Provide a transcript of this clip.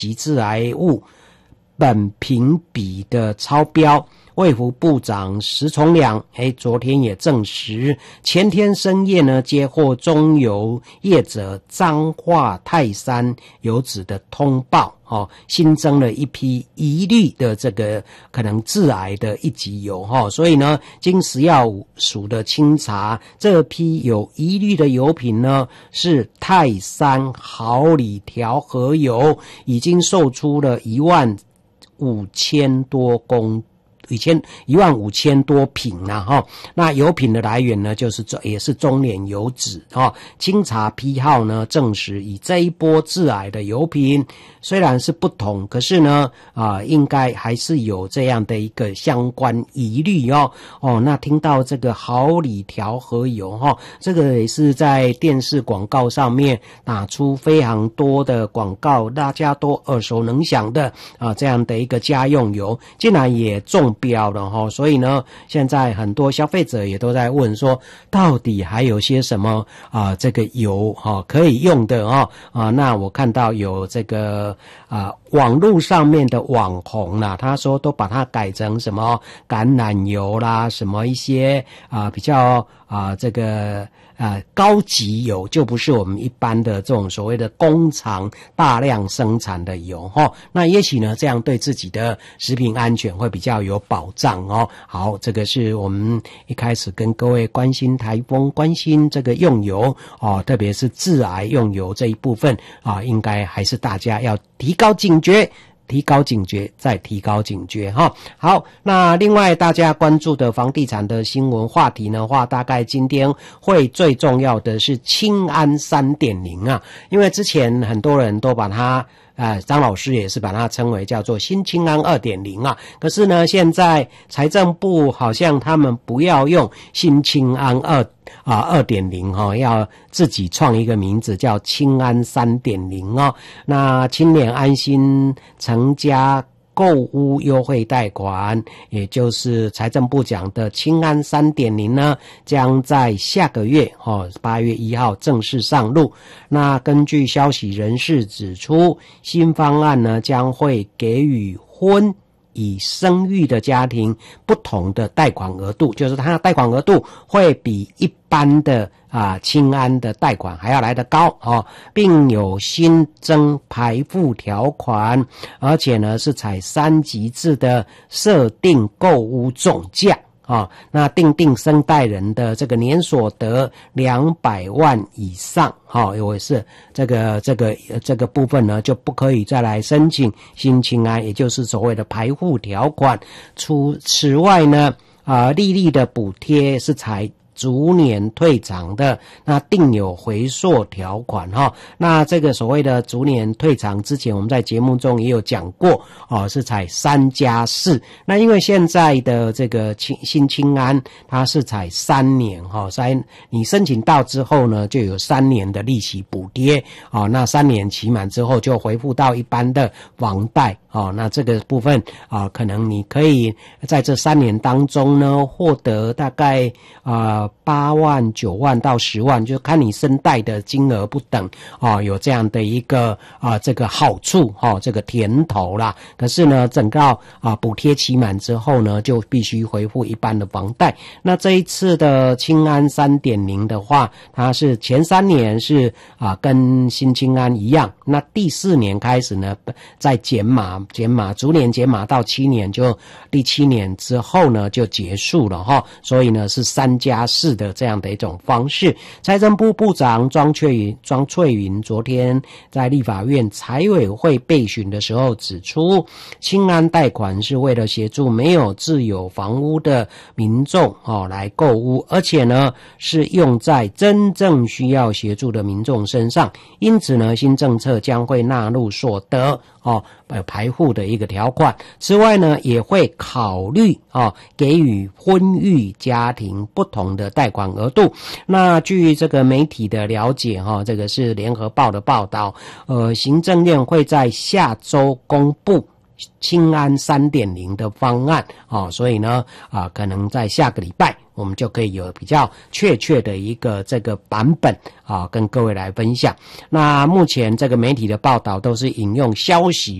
及致癌物苯评比的超标。卫福部长石崇良昨天也证实，前天深夜呢接获中油业者彰化泰山油脂的通报，新增了一批疑虑的这个可能致癌的一级油，所以呢经食药署的清查，这批有疑虑的油品呢是泰山毫厘调和油，已经售出了15000多瓶啦那油品的来源呢也是中联油脂清查批号呢证实，以这一波致癌的油品虽然是不同，可是呢应该还是有这样的一个相关疑虑那听到这个毫厘调和油这个也是在电视广告上面打出非常多的广告，大家都耳熟能详的这样的一个家用油竟然也中标了所以呢现在很多消费者也都在问说，到底还有些什么这个油可以用的那我看到有这个网络上面的网红啦，他说都把它改成什么橄榄油啦，什么一些比较这个高级油，就不是我们一般的这种所谓的工厂大量生产的油那也许呢这样对自己的食品安全会比较有保障好，这个是我们一开始跟各位关心台风，关心这个用油特别是致癌用油这一部分应该还是大家要提高警觉，再提高警觉好，那另外大家关注的房地产的新闻话题的话，大概今天会最重要的是青安 3.0 因为之前很多人都把它张老师也是把它称为叫做新青安 2.0 可是呢现在财政部好像他们不要用新青安2.0 要自己创一个名字叫青安 3.0 那青年安心成家购屋优惠贷款，也就是财政部讲的青安 3.0 呢，将在下个月8月1号正式上路。那根据消息人士指出，新方案呢将会给予婚以生育的家庭不同的贷款额度，就是它的贷款额度会比一般的青安的贷款还要来得高并有新增排付条款，而且呢是采3级制的设定购屋总价那定生贷人的这个年所得200万以上也是这个部分呢就不可以再来申请新青安，也就是所谓的排付条款。此外呢利率的补贴是采逐年退偿的，那定有回溯条款那这个所谓的逐年退偿，之前我们在节目中也有讲过是采3+4。那因为现在的这个新青安它是采3年你申请到之后呢就有3年的利息补贴那3年期满之后就回复到一般的房贷那这个部分可能你可以在这3年当中呢获得大概8万、9万到10万，就看你申贷的金额不等有这样的一个这个好处这个甜头啦。可是呢整个补贴期满之后呢就必须回复一般的房贷。那这一次的青安 3.0 的话，它是前3年是跟新青安一样，那第4年开始呢再减码逐年减码到7年，就第7年之后呢就结束了所以呢是3+4的这样的一种方式。财政部部长庄翠云昨天在立法院财委会备询的时候指出，青安贷款是为了协助没有自有房屋的民众来购屋，而且呢是用在真正需要协助的民众身上，因此呢新政策将会纳入所得排付的一个条款。此外呢也会考虑给予婚育家庭不同的贷款额度。那据这个媒体的了解这个是联合报的报道，行政院会在下周公布青安 3.0 的方案所以呢可能在下个礼拜我们就可以有比较确切的一个这个版本跟各位来分享。那目前这个媒体的报道都是引用消息